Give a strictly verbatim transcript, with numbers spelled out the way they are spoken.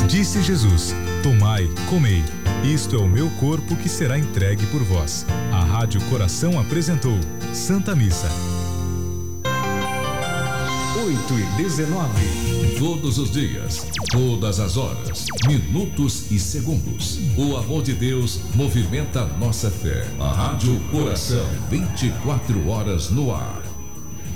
Disse Jesus: tomai, comei, isto é o meu corpo que será entregue por vós. A Rádio Coração apresentou Santa Missa. oito e dezenove. Todos os dias, todas as horas, minutos e segundos. O amor de Deus movimenta nossa fé. A Rádio Coração, vinte e quatro horas no ar.